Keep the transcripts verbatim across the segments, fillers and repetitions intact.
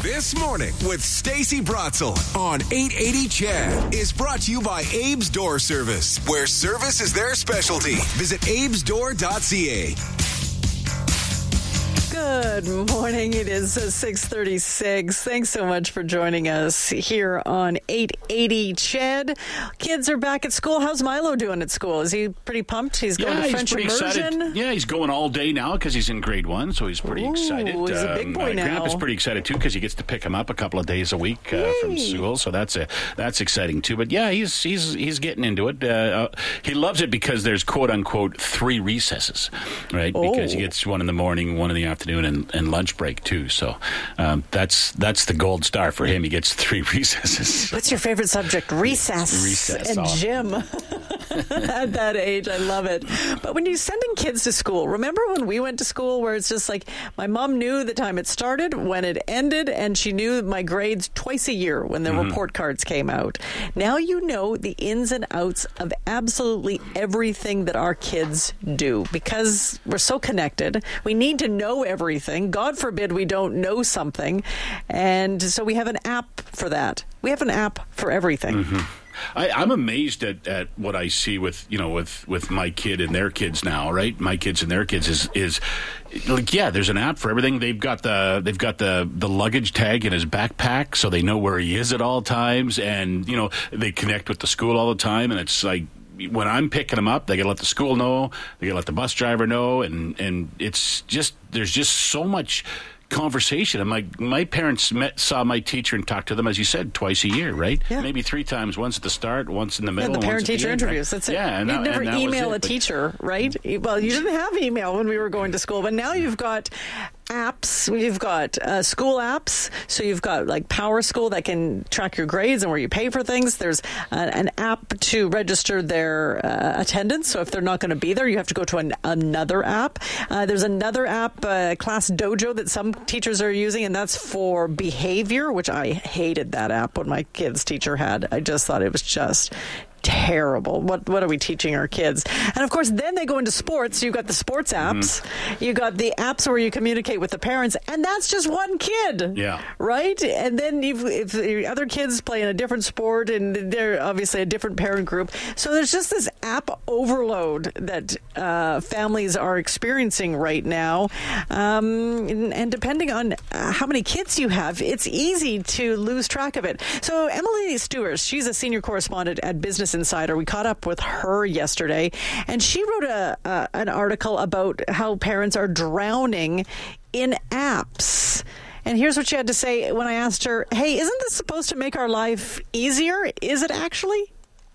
This Morning with Stacey Brotzel on eight eighty C H E D is brought to you by Abe's Door Service, where service is their specialty. Visit abes door dot c a. Good morning. It is uh, six thirty-six. Thanks so much for joining us here on eight eighty C H E D. Kids are back at school. How's Milo doing at school? Is he pretty pumped? He's going yeah, to French he's pretty immersion? Excited. Yeah, he's going all day now because he's in grade one, so he's pretty Ooh, excited. He's a big boy um, now. Grandpa's pretty excited too because he gets to pick him up a couple of days a week uh, from school, so that's a, that's exciting too. But yeah, he's he's he's getting into it. Uh, uh, he loves it because there's quote unquote three recesses, right? Oh. Because he gets one in the morning, one in the afternoon, and, and lunch break too. So um, that's that's the gold star for him. He gets three recesses. What's your favorite subject? Recess, Recess and off. gym. At that age, I love it. But when you're sending kids to school, remember when we went to school where it's just like my mom knew the time it started, when it ended, and she knew my grades twice a year when the mm-hmm. report cards came out. Now you know the ins and outs of absolutely everything that our kids do because we're so connected. We need to know everything. God forbid we don't know something. And so we have an app for that. We have an app for everything. Mm-hmm. I, I'm amazed at, at what I see with you know with, with my kid and their kids now, right? My kids and their kids is is like yeah, there's an app for everything. They've got the they've got the, the luggage tag in his backpack, so they know where he is at all times, and you know they connect with the school all the time, and it's like. When I'm picking them up, they got to let the school know, they got to let the bus driver know, and, and it's just, there's just so much conversation. And my, my parents met, saw my teacher and talked to them, as you said, twice a year, right? Yeah. Maybe three times, once at the start, once in the middle. Yeah, the parent-teacher interviews, right? that's it. Yeah, and You'd that, never and that email it, a but, teacher, right? Well, you didn't have email when we were going to school, but now you've got apps. You've got uh, school apps. So you've got like Power School that can track your grades and where you pay for things. There's uh, an app to register their uh, attendance. So if they're not going to be there, you have to go to an, another app. Uh, there's another app, uh, Class Dojo, that some teachers are using, and that's for behavior, which I hated that app when my kids' teacher had. I just thought it was just terrible. What what are we teaching our kids? And of course, then they go into sports. You've got the sports apps. Mm-hmm. You got the apps where you communicate with the parents, and that's just one kid. Yeah. Right? And then you've, if the other kids play in a different sport, and they're obviously a different parent group. So there's just this app overload that uh, families are experiencing right now. Um, and, and depending on how many kids you have, it's easy to lose track of it. So Emily Stewart, she's a senior correspondent at Business Insider. We caught up with her yesterday, and she wrote a uh, an article about how parents are drowning in apps. And here's what she had to say when I asked her, hey, isn't this supposed to make our life easier? Is it actually?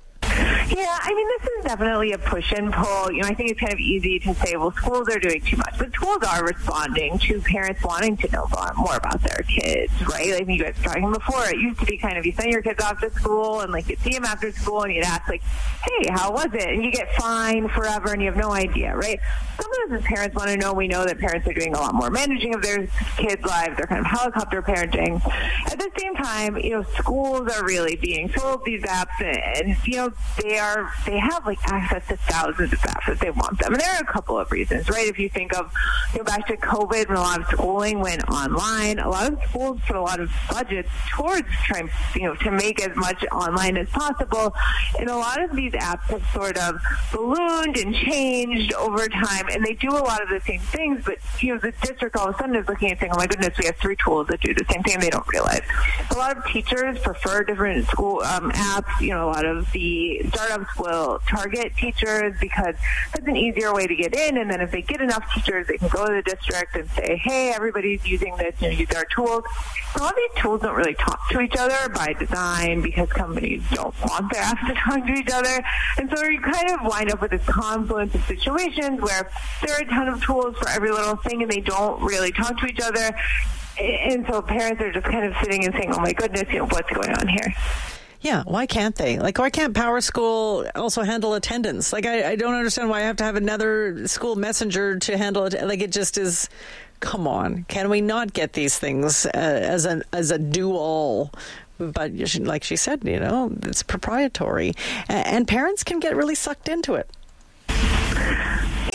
Yeah, I mean, this is definitely a push and pull. You know, I think it's kind of easy to say, well, schools are doing too much. But schools are responding to parents wanting to know more about their kids, right? I think you guys were talking before. It used to be kind of you send your kids off to school and, like, you'd see them after school and you'd ask, like, hey, how was it? And you get fined forever and you have no idea, right? Sometimes as parents want to know, we know that parents are doing a lot more managing of their kids' lives. They're kind of helicopter parenting. At the same time, you know, schools are really being sold these apps and, you know, they are they have like access to thousands of apps if they want them. And there are a couple of reasons, right? If you think of go back to COVID when a lot of schooling went online, a lot of schools put a lot of budgets towards trying, you know, to make as much online as possible. And a lot of these apps have sort of ballooned and changed over time, and they do a lot of the same things, but you know, the district all of a sudden is looking and saying, oh my goodness, we have three tools that do the same thing, and they don't realize. A lot of teachers prefer different school um, apps. You know, a lot of the startups will target teachers because that's an easier way to get in, and then if they get enough teachers, they can go to the district and say, hey, everybody's using this, you know, use our tools. A lot of these tools don't really talk to each other by design because companies don't want their apps to talk to each other, and so you kind of wind up with this confluence of situations where there are a ton of tools for every little thing, and they don't really talk to each other, and so parents are just kind of sitting and saying, oh my goodness, you know, what's going on here? Yeah, why can't they? Like, why can't Power School also handle attendance? Like, I, I don't understand why I have to have another school messenger to handle it. Like, it just is, come on. Can we not get these things uh, as, an, as a do-all? But like she said, you know, it's proprietary. And parents can get really sucked into it. Yeah,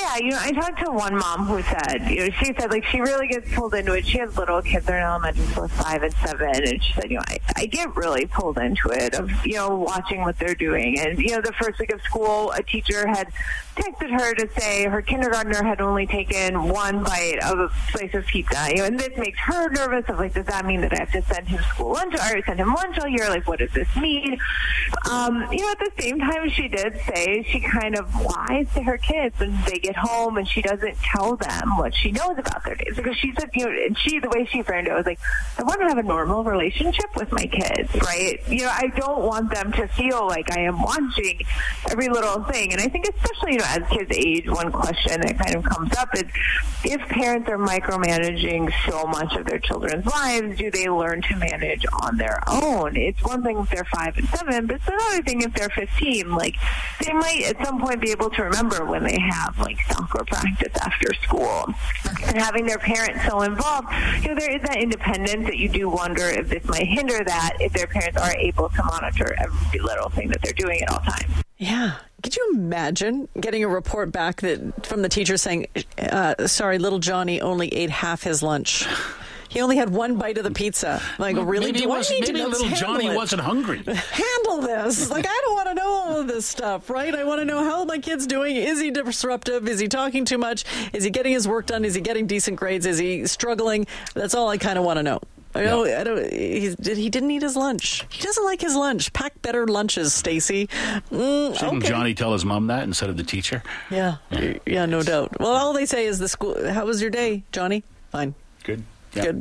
Yeah, you know, I talked to one mom who said, you know, she said, like, she really gets pulled into it. She has little kids, they're in elementary school, five and seven, and she said, you know, I, I get really pulled into it of, you know, watching what they're doing. And, you know, the first week of school, a teacher had texted her to say her kindergartner had only taken one bite of a slice of pizza. You know, and this makes her nervous of, like, does that mean that I have to send him school lunch or send him lunch all year? Like, what does this mean? Um, you know, at the same time, she did say she kind of lies to her kids when they get home and she doesn't tell them what she knows about their days. Because she said, you know, and she, the way she framed it was like, I want to have a normal relationship with my kids, right? You know, I don't want them to feel like I am watching every little thing. And I think especially, you know, as kids age, one question that kind of comes up is if parents are micromanaging so much of their children's lives, do they learn to manage on their own? It's one thing if they're five and seven, but it's another thing if they're fifteen. Like, they might at some point be able to remember when they have, like, soccer practice after school. And having their parents so involved, you know, there is that independence that you do wonder if this might hinder that if their parents are able to monitor every little thing that they're doing at all times. Yeah. Could you imagine getting a report back that from the teacher saying, uh, sorry, little Johnny only ate half his lunch. He only had one bite of the pizza. Like, well, really? Maybe, do was, I need maybe to little Johnny it? wasn't hungry. Handle this. Like, I don't want to know all of this stuff, right? I want to know how my kid's doing. Is he disruptive? Is he talking too much? Is he getting his work done? Is he getting decent grades? Is he struggling? That's all I kind of want to know. I don't, I don't, he, he didn't eat his lunch. He doesn't like his lunch. Pack better lunches, Stacey. Mm, Shouldn't okay. Johnny tell his mom that instead of the teacher? Yeah. yeah. Yeah, no doubt. Well, all they say is the school. How was your day, Johnny? Fine. Good. Yeah. Good.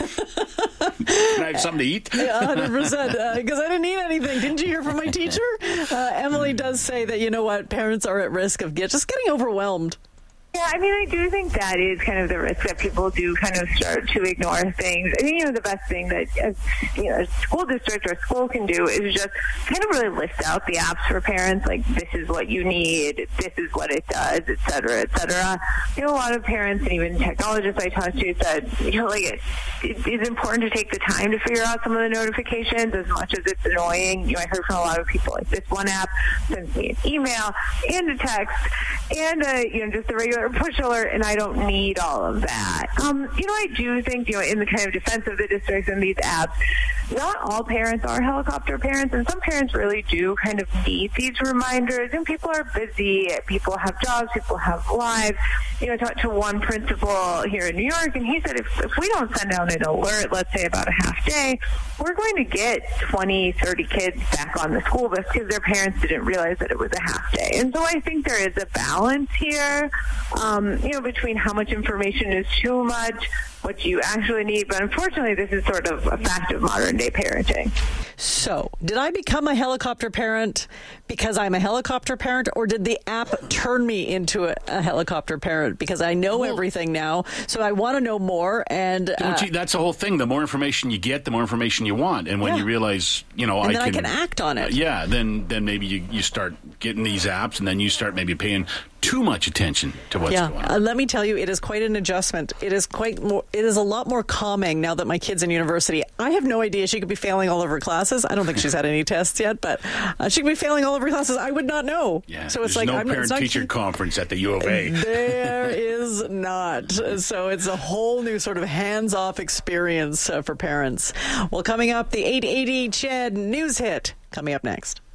Can I have something to eat? Yeah, one hundred percent. Because uh, I didn't eat anything. Didn't you hear from my teacher? Uh, Emily does say that, you know what, parents are at risk of get, just getting overwhelmed. Yeah, I mean, I do think that is kind of the risk that people do kind of start to ignore things. I think, you know, the best thing that as, you know, a school district or school can do is just kind of really list out the apps for parents, like this is what you need, this is what it does, et cetera, et cetera. You know, a lot of parents and even technologists I talked to said, you know, like it, it is important to take the time to figure out some of the notifications as much as it's annoying. You know, I heard from a lot of people like this one app sends me an email and a text and a, you know, just a regular push alert, and I don't need all of that. Um, you know, I do think, you know, in the kind of defense of the districts and these apps, not all parents are helicopter parents, and some parents really do kind of need these reminders. And people are busy, people have jobs, people have lives. You know, I talked to one principal here in New York, and he said if, if we don't send out an alert, let's say about a half day, we're going to get twenty, thirty kids back on the school bus because their parents didn't realize that it was a half day. And so I think there is a balance here, um, you know, between how much information is too much, what you actually need. But unfortunately, this is sort of a fact of modern day parenting. So, did I become a helicopter parent because I'm a helicopter parent, or did the app turn me into a, a helicopter parent because I know well, everything now? So I want to know more. And uh, you, that's the whole thing. The more information you get, the more information you want. And when yeah. you realize, you know, and I then can, I can act on it. Uh, yeah, then then maybe you, you start getting these apps, and then you start maybe paying too much attention to what's yeah. going on. Uh, let me tell you, it is quite an adjustment. It is quite more. It is a lot more calming now that my kid's in university. I have no idea. She could be failing all of her classes. I don't think she's had any tests yet, but uh, she could be failing all of her classes. I would not know. Yeah, so it's there's like no I'm parent-teacher conference at the U of A. There is not. So it's a whole new sort of hands-off experience uh, for parents. Well, coming up, the eight eighty C H E D News Hit coming up next.